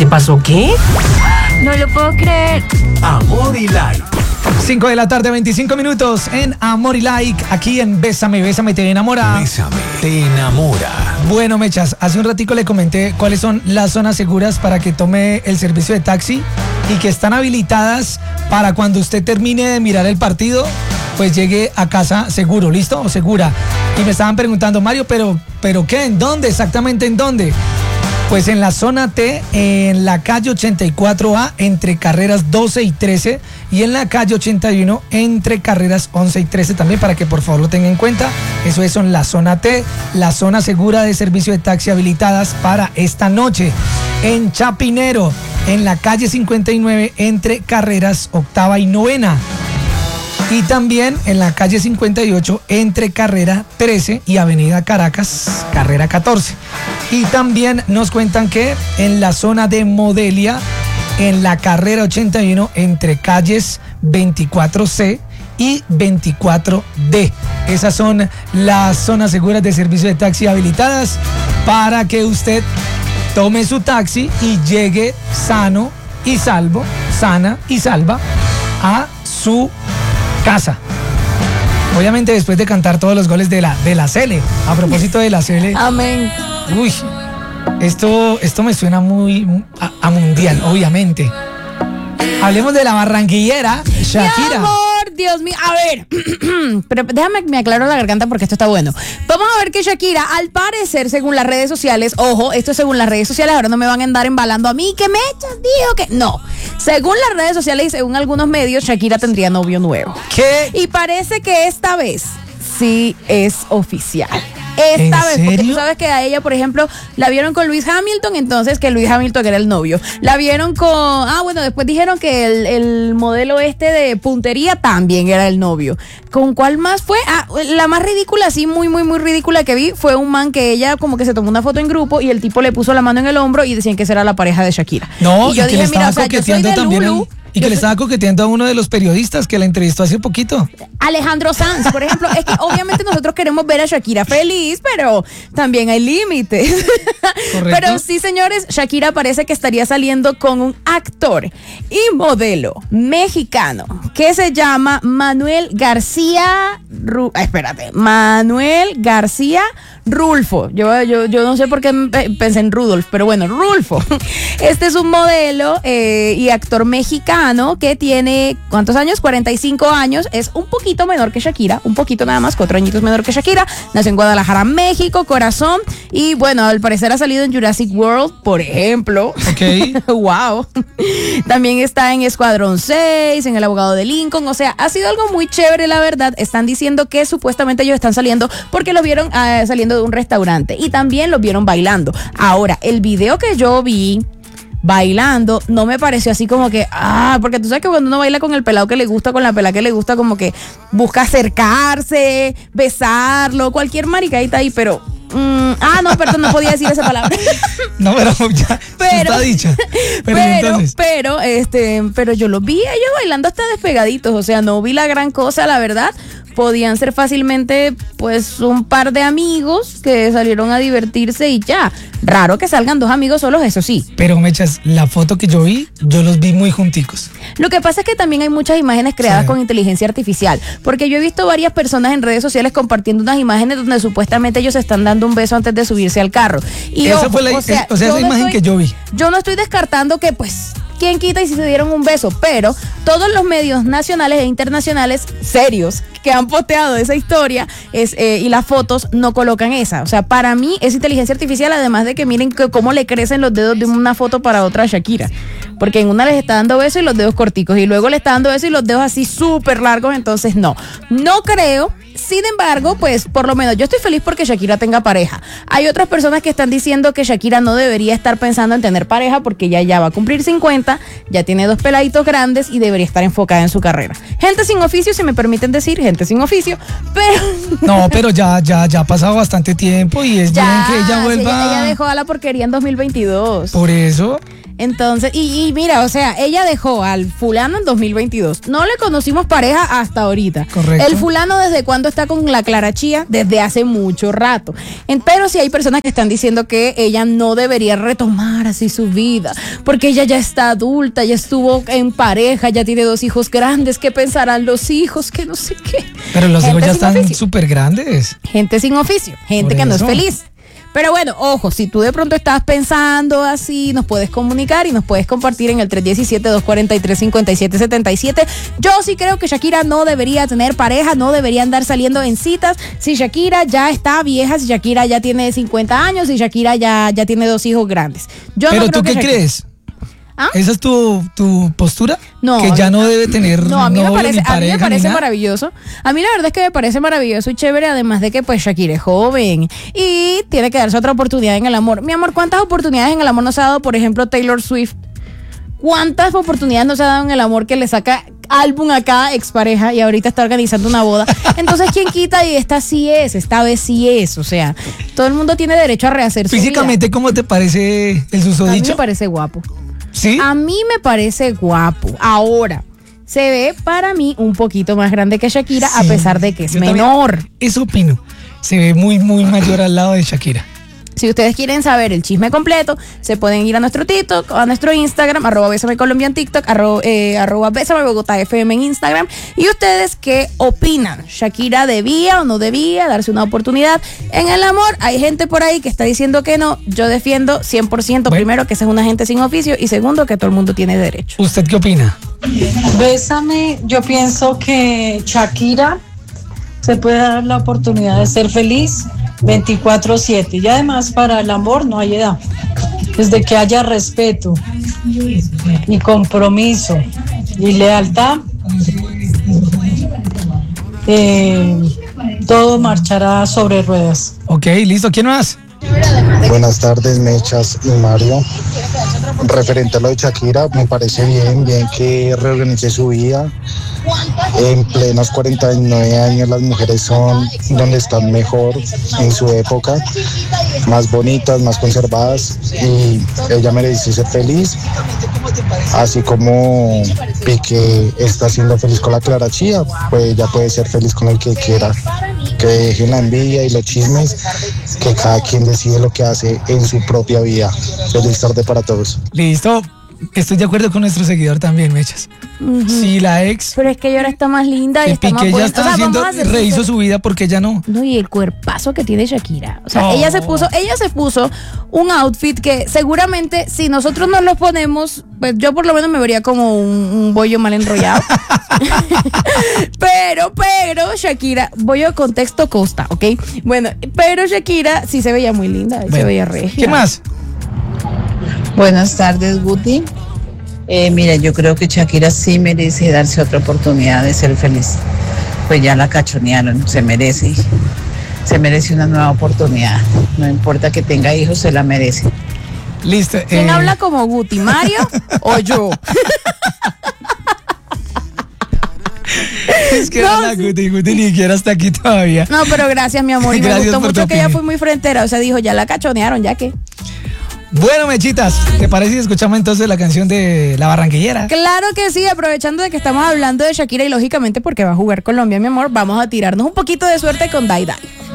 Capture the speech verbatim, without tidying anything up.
te pasó qué? No lo puedo creer. Amor y Like. cinco de la tarde, veinticinco minutos en Amor y Like, aquí en Bésame, Bésame, te enamora. Bésame, te enamora. Bueno, Mechas, hace un ratico le comenté cuáles son las zonas seguras para que tome el servicio de taxi y que están habilitadas para cuando usted termine de mirar el partido, pues llegue a casa seguro, ¿listo? O segura. Y me estaban preguntando, Mario, pero, pero ¿qué? ¿En dónde? Exactamente, ¿en dónde? Pues en la zona T, en la calle ochenta y cuatro A, entre carreras doce y trece, y en la calle ochenta y uno, entre carreras once y trece también, para que por favor lo tengan en cuenta. Eso es en la zona T, la zona segura de servicio de taxi habilitadas para esta noche. En Chapinero, en la calle cincuenta y nueve, entre carreras octava y novena. Y también en la calle cincuenta y ocho, entre carrera trece y avenida Caracas, carrera catorce. Y también nos cuentan que en la zona de Modelia, en la carrera ochenta y uno, entre calles veinticuatro C y veinticuatro D. Esas son las zonas seguras de servicio de taxi habilitadas para que usted tome su taxi y llegue sano y salvo, sana y salva a su casa. Obviamente después de cantar todos los goles de la, de la Cele. A propósito de la Cele. Amén. Uy, esto, esto me suena muy a, a mundial, obviamente. Hablemos de la barranquillera Shakira. Mi amor, Dios mío. A ver, pero déjame que me aclaro la garganta porque esto está bueno. Vamos a ver que Shakira, al parecer, según las redes sociales, ojo, esto es según las redes sociales, ahora no me van a andar embalando a mí, que me echas, dijo que no. Según las redes sociales y según algunos medios, Shakira tendría novio nuevo. ¿Qué? Y parece que esta vez sí es oficial. Esta ¿En vez, porque serio? tú sabes que a ella, por ejemplo, la vieron con Luis Hamilton, entonces que Luis Hamilton era el novio. La vieron con, ah, bueno, después dijeron que el, el modelo este de puntería también era el novio. ¿Con cuál más fue? Ah, la más ridícula, sí, muy, muy, muy ridícula que vi, fue un man que ella como que se tomó una foto en grupo y el tipo le puso la mano en el hombro y decían que esa era la pareja de Shakira. No, y yo y que dije, le mira, estaba o sea, yo soy coqueteando de también Lulu. el- y que Yo le soy- estaba coqueteando a uno de los periodistas que la entrevistó hace poquito. Alejandro Sanz, por ejemplo, es que obviamente nosotros queremos ver a Shakira feliz, pero también hay límites. Correcto. Pero sí, señores, Shakira parece que estaría saliendo con un actor y modelo mexicano que se llama Manuel García Ru- ah, espérate, Manuel García Rulfo. Yo, yo, yo no sé por qué pensé en Rudolf, pero bueno, Rulfo. Este es un modelo eh, y actor mexicano que tiene, ¿cuántos años? cuarenta y cinco años. Es un poquito menor que Shakira, un poquito nada más, cuatro añitos menor que Shakira. Nació en Guadalajara, México, corazón. Y bueno, al parecer ha salido en Jurassic World, por ejemplo. Ok. Wow. También está en Escuadrón seis, en El Abogado de Lincoln. O sea, ha sido algo muy chévere, la verdad. Están diciendo que supuestamente ellos están saliendo porque los vieron uh, saliendo de un restaurante y también los vieron bailando. Ahora, el video que yo vi bailando no me pareció así como que, ah, porque tú sabes que cuando uno baila con el pelado que le gusta, con la pelada que le gusta, como que busca acercarse, besarlo, cualquier maricadita ahí, pero mm, ah, no, perdón, no podía decir esa palabra. No, pero ya Pero- está dicha. Pero, Pero, entonces, pero, este, pero yo los vi a ellos bailando hasta despegaditos, o sea, no vi la gran cosa, la verdad. Podían ser fácilmente, pues, un par de amigos que salieron a divertirse y ya. Raro que salgan dos amigos solos, eso sí. pero Mechas, la foto que yo vi, yo los vi muy junticos. Lo que pasa es que también hay muchas imágenes creadas Sí. con inteligencia artificial, porque yo he visto varias personas en redes sociales compartiendo unas imágenes donde supuestamente ellos se están dando un beso antes de subirse al carro. Y Esa ojo, fue la- o sea, es- o sea, yo esa no imagen estoy- que yo vi. Yo no estoy descartando que, pues, quién quita y si se dieron un beso, pero todos los medios nacionales e internacionales serios que han posteado esa historia es, eh, y las fotos no colocan esa. O sea, para mí es inteligencia artificial, además de que miren que cómo le crecen los dedos de una foto para otra a Shakira. Porque en una les está dando besos y los dedos corticos, y luego le está dando besos y los dedos así súper largos, entonces no. No creo. Sin embargo, pues por lo menos yo estoy feliz porque Shakira tenga pareja. Hay otras personas que están diciendo que Shakira no debería estar pensando en tener pareja porque ya, ya va a cumplir cincuenta, ya tiene dos peladitos grandes y debería estar enfocada en su carrera. Gente sin oficio, si me permiten decir, gente sin oficio, pero... No, pero ya, ya, ya ha pasado bastante tiempo y es ya, bien que ella sí, vuelva. ella dejó a la porquería en dos mil veintidós. Por eso. Entonces, y, y mira, o sea, ella dejó al fulano en dos mil veintidós. No le conocimos pareja hasta ahorita. Correcto. El fulano, ¿desde cuándo está con la Clara Chía? Desde hace mucho rato. En, pero sí hay personas que están diciendo que ella no debería retomar así su vida, porque ella ya está adulta, ya estuvo en pareja, ya tiene dos hijos grandes. ¿Qué pensarán los hijos? Que no sé qué. Pero los hijos Gente ya sin están oficio. súper grandes. Gente sin oficio, gente Por que no es eso. feliz. Pero bueno, ojo, si tú de pronto estás pensando así, nos puedes comunicar y nos puedes compartir en el tres uno siete, dos cuatro tres, cinco siete siete siete. Yo sí creo que Shakira no debería tener pareja, no debería andar saliendo en citas. Si Shakira ya está vieja, si Shakira ya tiene cincuenta años, si Shakira ya, ya tiene dos hijos grandes. Yo Pero no creo ¿tú que qué Shakira- crees? ¿Ah? ¿Esa es tu, tu postura? No, que ya no debe tener No, a mí me novio, parece, ni a mí pareja, me ni parece nada. maravilloso. A mí la verdad es que me parece maravilloso y chévere, además de que pues Shakira es joven y tiene que darse otra oportunidad en el amor. Mi amor, ¿cuántas oportunidades en el amor nos ha dado, por ejemplo, Taylor Swift? ¿Cuántas oportunidades nos ha dado en el amor que le saca álbum a cada expareja y ahorita está organizando una boda? Entonces, ¿quién quita? Y esta sí es, esta vez sí es. O sea, todo el mundo tiene derecho a rehacer su vida. Físicamente, ¿cómo te parece el A mí me susodicho? parece guapo. ¿Sí? A mí me parece guapo. Ahora, se ve para mí un poquito más grande que Shakira, a Sí. pesar de que es Yo también menor. Eso opino. Se ve muy, muy mayor al lado de Shakira. Si ustedes quieren saber el chisme completo, se pueden ir a nuestro TikTok, a nuestro Instagram, arroba Bésame Colombia en TikTok, arroba, eh, arroba Bésame Bogotá F M en Instagram. ¿Y ustedes qué opinan? ¿Shakira debía o no debía darse una oportunidad en el amor? Hay gente por ahí que está diciendo que no. Yo defiendo cien por ciento, Bueno. primero, que esa es una gente sin oficio, y segundo, que todo el mundo tiene derecho. ¿Usted qué opina? Bésame, yo pienso que Shakira se puede dar la oportunidad de ser feliz veinticuatro siete y además para el amor no hay edad. Desde que haya respeto y compromiso y lealtad, eh, todo marchará sobre ruedas. Ok, listo. ¿Quién más? Buenas tardes, Mechas y Mario. Referente a lo de Shakira, me parece bien, bien que reorganice su vida. En plenos cuarenta y nueve años las mujeres son donde están mejor en su época, más bonitas, más conservadas, y ella merece ser feliz, así como Piqué está siendo feliz con la Clara Chía, pues ella puede ser feliz con el que quiera. Que dejen la envidia y los chismes, que cada quien decide lo que hace en su propia vida. Feliz tarde para todos. Listo. Estoy de acuerdo con nuestro seguidor también, Mechas. Si la ex Pero es que ella ahora está más linda y que está más Piqué ya buena. está O sea, haciendo, vamos a ser rehizo sinceros. su vida, porque ya no. No, y el cuerpazo que tiene Shakira. O sea, Oh. ella se puso, ella se puso un outfit que seguramente si nosotros nos lo ponemos, pues yo por lo menos me vería como un, un bollo mal enrollado. pero, pero Shakira, bollo de contexto Costa, ¿ok? Bueno, pero Shakira sí se veía muy linda, se Bueno, veía regia. ¿Qué más? Buenas tardes, Guti. Eh, mira, yo creo que Shakira sí merece darse otra oportunidad de ser feliz. Pues ya la cachonearon, se merece. Se merece una nueva oportunidad. No importa que tenga hijos, se la merece. Listo. ¿Quién eh, habla como Guti, Mario o yo? Es que No, era la sí. Guti, Guti ni siquiera está aquí todavía. No, pero gracias, mi amor. Y me Gracias gustó por mucho tu que ella opinión. fue muy frentera. O sea, dijo, ya la cachonearon, ya que. Bueno, Mechitas, ¿te parece si escuchamos entonces la canción de La Barranquillera? Claro que sí, aprovechando de que estamos hablando de Shakira y lógicamente porque va a jugar Colombia, mi amor, vamos a tirarnos un poquito de suerte con Dai Dai.